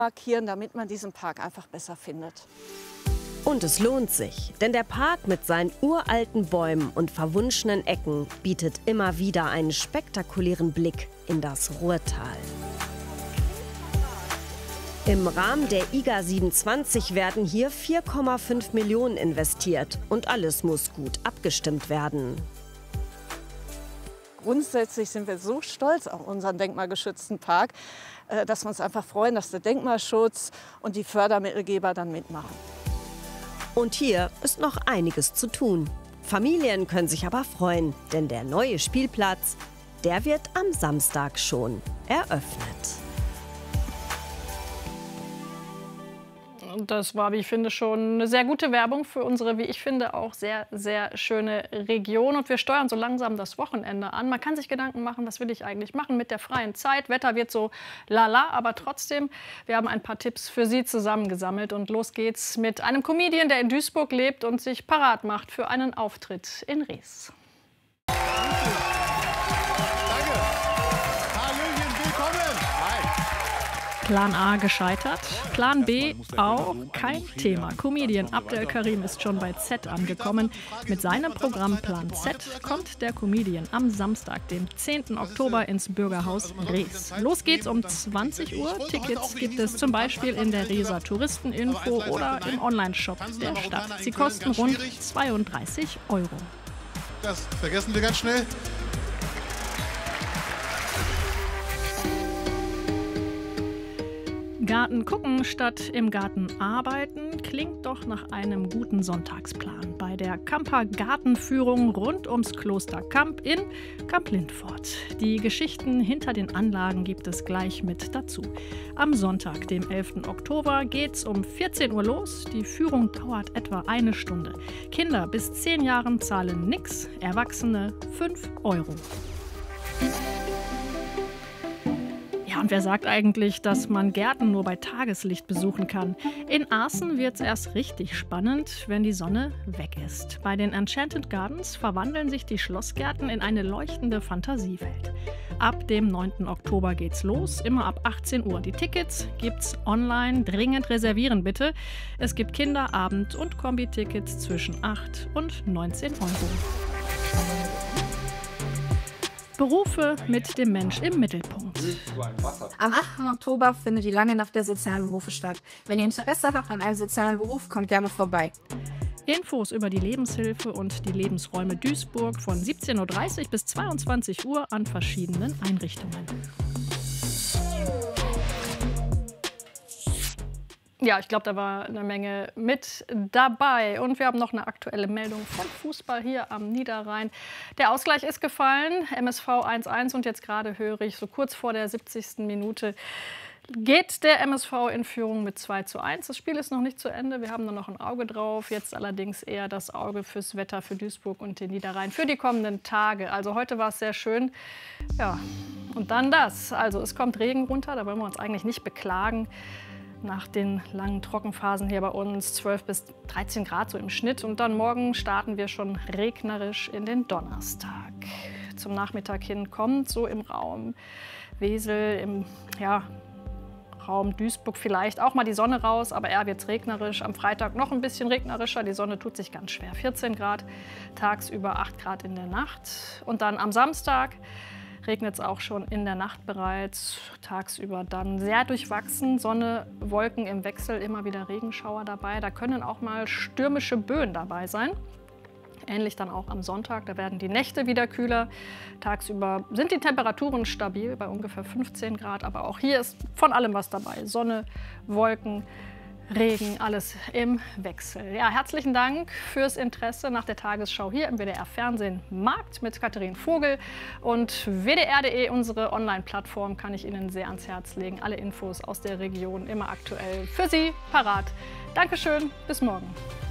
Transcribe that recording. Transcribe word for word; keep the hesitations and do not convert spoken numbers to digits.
markieren, damit man diesen Park einfach besser findet. Und es lohnt sich, denn der Park mit seinen uralten Bäumen und verwunschenen Ecken bietet immer wieder einen spektakulären Blick in das Ruhrtal. Im Rahmen der I G A siebenundzwanzig werden hier vier Komma fünf Millionen investiert und alles muss gut abgestimmt werden. Grundsätzlich sind wir so stolz auf unseren denkmalgeschützten Park, dass wir uns einfach freuen, dass der Denkmalschutz und die Fördermittelgeber dann mitmachen. Und hier ist noch einiges zu tun. Familien können sich aber freuen, denn der neue Spielplatz, der wird am Samstag schon eröffnet. Das war, wie ich finde, schon eine sehr gute Werbung für unsere, wie ich finde, auch sehr, sehr schöne Region. Und wir steuern so langsam das Wochenende an. Man kann sich Gedanken machen, was will ich eigentlich machen mit der freien Zeit. Wetter wird so lala, aber trotzdem, wir haben ein paar Tipps für Sie zusammengesammelt. Und los geht's mit einem Comedian, der in Duisburg lebt und sich parat macht für einen Auftritt in Rees. Plan A gescheitert, Plan B auch kein Thema. Comedian Abdel Karim ist schon bei Z angekommen. Mit seinem Programm Plan Z kommt der Comedian am Samstag, dem zehnten Oktober, ins Bürgerhaus Rees. Los geht's um zwanzig Uhr. Tickets gibt es zum Beispiel in der Reeser Touristeninfo oder im Onlineshop der Stadt. Sie kosten rund zweiunddreißig Euro. Das vergessen wir ganz schnell. Garten gucken statt im Garten arbeiten klingt doch nach einem guten Sonntagsplan. Bei der Camper Gartenführung rund ums Kloster Kamp in Kamp-Lindfort. Die Geschichten hinter den Anlagen gibt es gleich mit dazu. Am Sonntag, dem elften Oktober, geht's um vierzehn Uhr los. Die Führung dauert etwa eine Stunde. Kinder bis zehn Jahren zahlen nix, Erwachsene fünf Euro. Ja, und wer sagt eigentlich, dass man Gärten nur bei Tageslicht besuchen kann? In Aaßen wird es erst richtig spannend, wenn die Sonne weg ist. Bei den Enchanted Gardens verwandeln sich die Schlossgärten in eine leuchtende Fantasiewelt. Ab dem neunten Oktober geht's los, immer ab achtzehn Uhr. Die Tickets gibt's online, dringend reservieren bitte. Es gibt Kinderabend- und Kombi-Tickets zwischen acht und neunzehn Euro. Berufe mit dem Mensch im Mittelpunkt. Am achten Oktober findet die lange Nacht der sozialen Berufe statt. Wenn ihr Interesse habt an einem sozialen Beruf, kommt gerne vorbei. Infos über die Lebenshilfe und die Lebensräume Duisburg von siebzehn Uhr dreißig bis zweiundzwanzig Uhr an verschiedenen Einrichtungen. Ja, ich glaube, da war eine Menge mit dabei. Und wir haben noch eine aktuelle Meldung vom Fußball hier am Niederrhein. Der Ausgleich ist gefallen, M S V eins eins. Und jetzt gerade höre ich, so kurz vor der siebzigsten Minute geht der M S V in Führung mit zwei zu eins. Das Spiel ist noch nicht zu Ende. Wir haben da noch ein Auge drauf. Jetzt allerdings eher das Auge fürs Wetter für Duisburg und den Niederrhein für die kommenden Tage. Also heute war es sehr schön. Ja, und dann das. Also es kommt Regen runter, da wollen wir uns eigentlich nicht beklagen. Nach den langen Trockenphasen hier bei uns zwölf bis dreizehn Grad so im Schnitt. Und dann morgen starten wir schon regnerisch in den Donnerstag. Zum Nachmittag hin kommt so im Raum Wesel, im ja, Raum Duisburg vielleicht auch mal die Sonne raus. Aber eher wird es regnerisch. Am Freitag noch ein bisschen regnerischer. Die Sonne tut sich ganz schwer. vierzehn Grad, tagsüber acht Grad in der Nacht. Und dann am Samstag regnet es auch schon in der Nacht bereits, tagsüber dann sehr durchwachsen, Sonne, Wolken im Wechsel, immer wieder Regenschauer dabei. Da können auch mal stürmische Böen dabei sein. Ähnlich dann auch am Sonntag, da werden die Nächte wieder kühler. Tagsüber sind die Temperaturen stabil bei ungefähr fünfzehn Grad, aber auch hier ist von allem was dabei. Sonne, Wolken, Regen, alles im Wechsel. Ja, herzlichen Dank fürs Interesse nach der Tagesschau hier im W D R Fernsehen Markt mit Katharin Vogel. Und W D R punkt de, unsere Online-Plattform, kann ich Ihnen sehr ans Herz legen. Alle Infos aus der Region immer aktuell für Sie parat. Dankeschön, bis morgen.